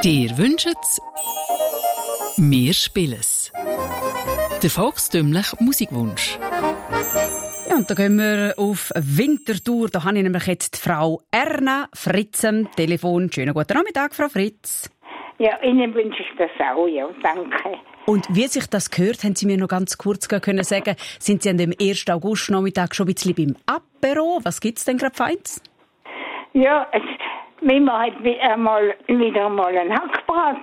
Dir wünschet's, wir spielen's. Der volkstümliche Musikwunsch. Ja, und da gehen wir auf Winterthur. Da habe ich nämlich jetzt die Frau Erna Fritz am Telefon. Schönen guten Nachmittag, Frau Fritz. Ja, Ihnen wünsche ich das auch, ja, danke. Und wie sich das gehört, haben Sie mir noch ganz kurz können sagen, sind Sie an dem 1. August-Nachmittag schon ein bisschen beim Apero? Was gibt es denn gerade Feins? Ja, wir machen wieder mal einen Hackbraten